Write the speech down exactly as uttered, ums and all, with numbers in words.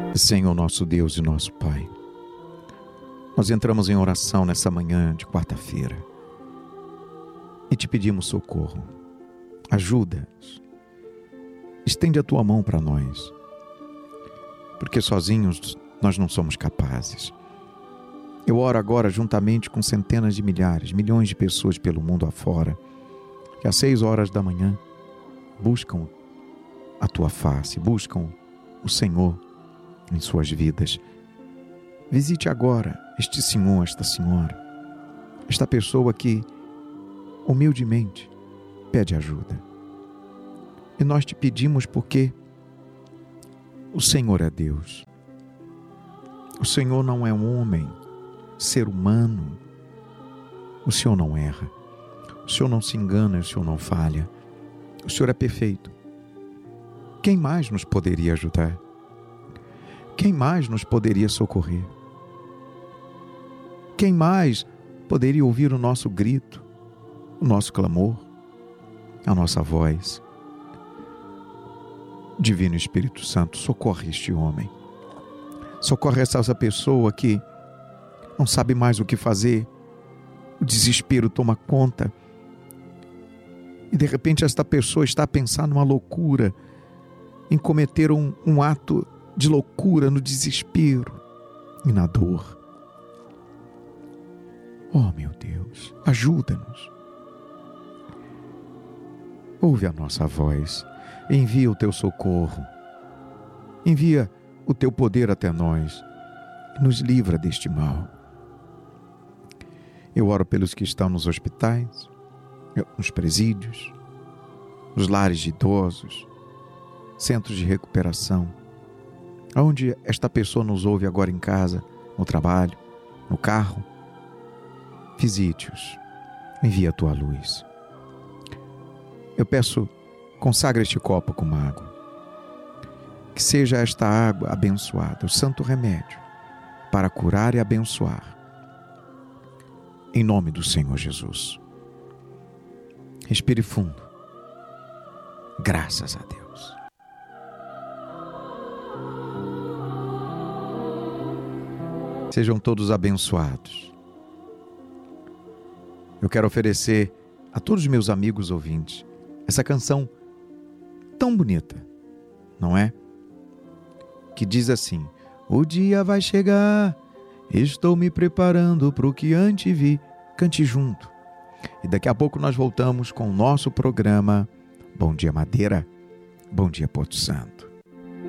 Senhor, nosso Deus e nosso Pai, nós entramos em oração nessa manhã de quarta-feira e te pedimos socorro, ajuda-nos, estende a tua mão para nós, porque sozinhos nós não somos capazes. Eu oro agora juntamente com centenas de milhares, milhões de pessoas pelo mundo afora, que às seis horas da manhã buscam a tua face, buscam o Senhor em suas vidas. Visite agora este senhor, esta senhora, esta pessoa que humildemente pede ajuda. E nós te pedimos porque o Senhor é Deus. O Senhor não é um homem, ser humano. O Senhor não erra. O Senhor não se engana, o Senhor não falha. O Senhor é perfeito. Quem mais nos poderia ajudar? Quem mais nos poderia socorrer? Quem mais poderia ouvir o nosso grito, o nosso clamor, a nossa voz? Divino Espírito Santo, socorre este homem. Socorre essa pessoa que não sabe mais o que fazer. O desespero toma conta. E de repente esta pessoa está a pensar numa loucura, em cometer um, um ato de loucura no desespero e na dor. Oh, meu Deus, ajuda-nos. Ouve a nossa voz, envia o teu socorro, envia o teu poder até nós e nos livra deste mal. Eu oro pelos que estão nos hospitais, nos presídios, nos lares de idosos, centros de recuperação, aonde esta pessoa nos ouve agora em casa, no trabalho, no carro. Visite-os, envia a tua luz. Eu peço, consagra este copo com água, que seja esta água abençoada, o santo remédio para curar e abençoar, em nome do Senhor Jesus. Respire fundo. Graças a Deus. Sejam todos abençoados. Eu quero oferecer a todos os meus amigos ouvintes essa canção tão bonita, não é? Que diz assim: o dia vai chegar, estou me preparando para o que antes vi. Cante junto. E daqui a pouco nós voltamos com o nosso programa Bom Dia Madeira, Bom Dia Porto Santo.